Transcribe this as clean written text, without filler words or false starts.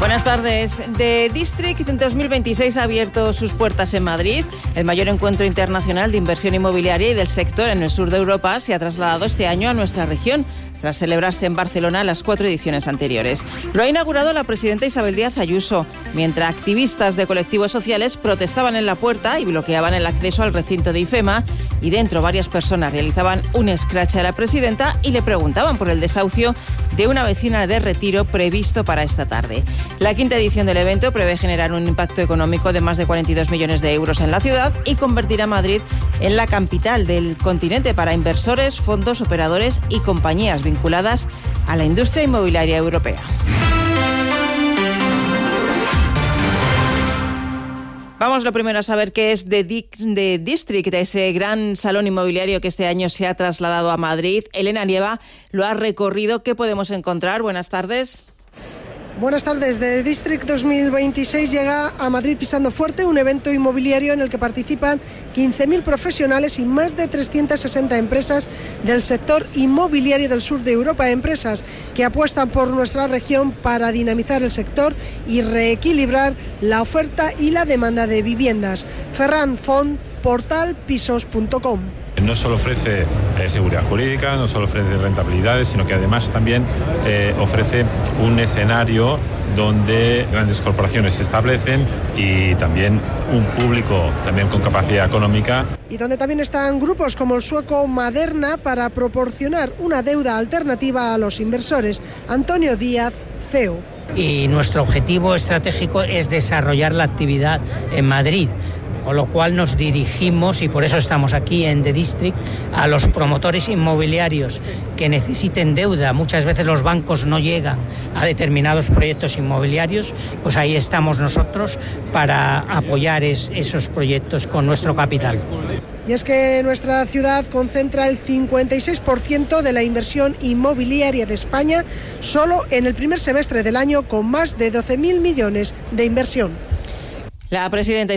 Buenas tardes. The District 2026 ha abierto sus puertas en Madrid. El mayor encuentro internacional de inversión inmobiliaria y del sector en el sur de Europa se ha trasladado este año a nuestra región, tras celebrarse en Barcelona las 4 ediciones anteriores. Lo ha inaugurado la presidenta Isabel Díaz Ayuso, mientras activistas de colectivos sociales protestaban en la puerta y bloqueaban el acceso al recinto de IFEMA, y dentro varias personas realizaban un escrache a la presidenta y le preguntaban por el desahucio de una vecina de Retiro previsto para esta tarde. La quinta edición del evento prevé generar un impacto económico de más de 42 millones de euros en la ciudad y convertir a Madrid en la capital del continente para inversores, fondos, operadores y compañías vinculadas a la industria inmobiliaria europea. Vamos lo primero a saber qué es The District, ese gran salón inmobiliario que este año se ha trasladado a Madrid. Elena Nieva lo ha recorrido. ¿Qué podemos encontrar? Buenas tardes. Buenas tardes. The District 2026 llega a Madrid pisando fuerte, un evento inmobiliario en el que participan 15.000 profesionales y más de 360 empresas del sector inmobiliario del sur de Europa, empresas que apuestan por nuestra región para dinamizar el sector y reequilibrar la oferta y la demanda de viviendas. Ferran Font, portal pisos.com. No solo ofrece seguridad jurídica, no solo ofrece rentabilidades, sino que además también ofrece un escenario donde grandes corporaciones se establecen y también un público también con capacidad económica. Y donde también están grupos como el sueco Maderna para proporcionar una deuda alternativa a los inversores. Antonio Díaz, CEO. Y nuestro objetivo estratégico es desarrollar la actividad en Madrid, con lo cual nos dirigimos, y por eso estamos aquí en The District, a los promotores inmobiliarios que necesiten deuda. Muchas veces los bancos no llegan a determinados proyectos inmobiliarios, pues ahí estamos nosotros para apoyar esos proyectos con nuestro capital. Y es que nuestra ciudad concentra el 56% de la inversión inmobiliaria de España solo en el primer semestre del año, con más de 12.000 millones de inversión. La presidenta